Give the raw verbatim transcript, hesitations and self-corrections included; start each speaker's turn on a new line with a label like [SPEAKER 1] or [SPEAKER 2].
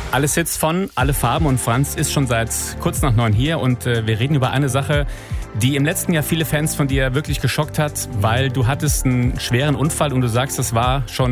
[SPEAKER 1] Alles Hits von Alle Farben und Franz ist schon seit kurz nach neun hier und äh, wir reden über eine Sache, die im letzten Jahr viele Fans von dir wirklich geschockt hat, weil du hattest einen schweren Unfall und du sagst, das war schon